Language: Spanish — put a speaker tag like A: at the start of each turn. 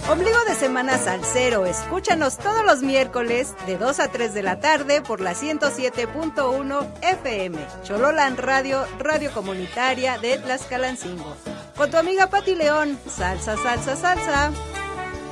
A: Ombligo de semana salsero, escúchanos todos los miércoles de 2 a 3 de la tarde por la 107.1 FM. Chololán Radio, radio comunitaria de Tlaxcalancingo. Con tu amiga Pati León, salsa, salsa, salsa.